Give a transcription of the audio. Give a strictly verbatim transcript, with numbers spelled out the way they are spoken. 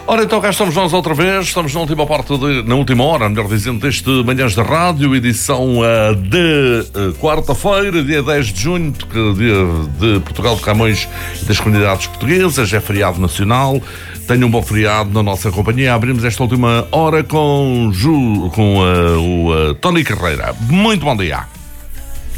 Ora, então cá estamos nós outra vez, estamos na última parte, de, na última hora, melhor dizendo, deste Manhãs da Rádio, edição uh, de uh, quarta-feira, dia dez de junho, dia de Portugal de Camões e das comunidades portuguesas, é feriado nacional. Tenham um bom feriado na nossa companhia. Abrimos esta última hora com, Ju, com uh, o uh, Tony Carreira. Muito bom dia.